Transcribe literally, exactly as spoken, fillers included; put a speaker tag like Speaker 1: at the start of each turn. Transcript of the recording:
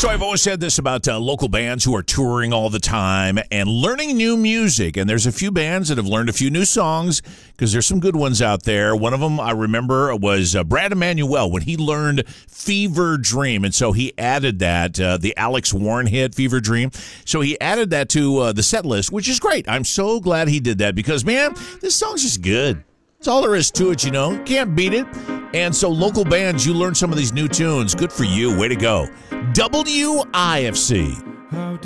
Speaker 1: So I've always said this about uh, local bands who are touring all the time and learning new music. And there's a few bands that have learned a few new songs because there's some good ones out there. One of them I remember was uh, Brad Emanuel when he learned Fever Dream. And so he added that, uh, the Alex Warren hit, Fever Dream. So he added that to uh, the set list, which is great. I'm so glad he did that because, man, this song's just good. That's all there is to it, you know. Can't beat it. And so local bands, you learn some of these new tunes. Good for you. Way to go. W I F C.